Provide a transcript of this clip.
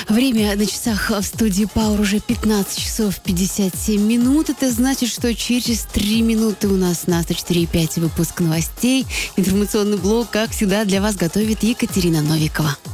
Время на часах в студии Power уже 15 часов 57 минут. Это значит, что через 3 минуты у нас на 104.5 выпуск новостей. Информационный блок, как всегда, для вас готовит Екатерина Новикова.